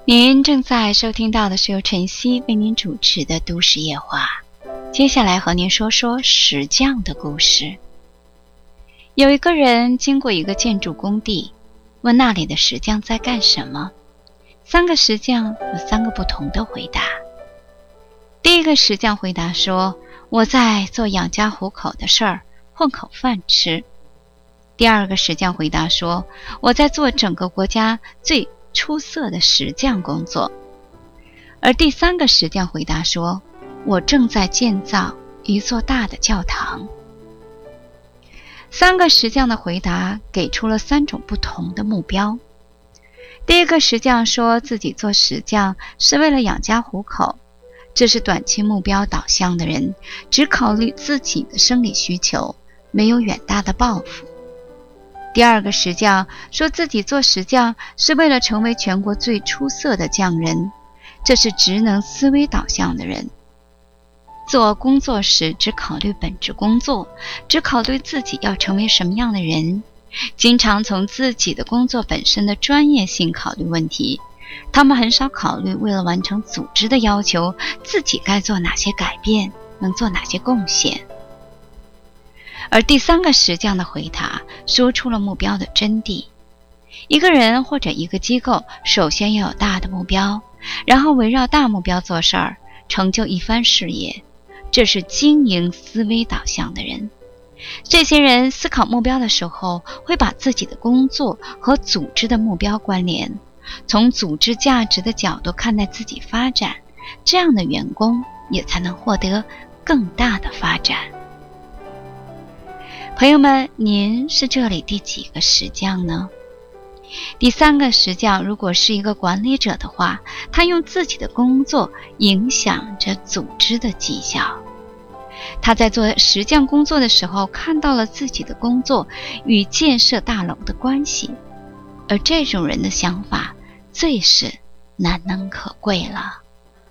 您正在收听到的是由晨曦为您主持的都市夜话。接下来和您说说石匠的故事。有一个人经过一个建筑工地，问那里的石匠在干什么。3个石匠有3个不同的回答。第一个石匠回答说，我在做养家糊口的事儿，混口饭吃。第二个石匠回答说，我在做整个国家最出色的石匠工作。而第3个石匠回答说，我正在建造一座大的教堂。3个石匠的回答给出了3种不同的目标。第一个石匠说自己做石匠是为了养家糊口，这是短期目标导向的人，只考虑自己的生理需求，没有远大的抱负。第二个石匠说自己做石匠是为了成为全国最出色的匠人，这是职能思维导向的人。做工作时只考虑本职工作，只考虑自己要成为什么样的人，经常从自己的工作本身的专业性考虑问题。他们很少考虑为了完成组织的要求，自己该做哪些改变，能做哪些贡献。而第3个石匠的回答说出了目标的真谛。一个人或者一个机构首先要有大的目标，然后围绕大目标做事儿，成就一番事业，这是经营思维导向的人。这些人思考目标的时候，会把自己的工作和组织的目标关联，从组织价值的角度看待自己发展，这样的员工也才能获得更大的发展。朋友们，您是这里第几个石匠呢？第3个石匠如果是一个管理者的话，他用自己的工作影响着组织的绩效。他在做石匠工作的时候，看到了自己的工作与建设大楼的关系，而这种人的想法最是难能可贵了。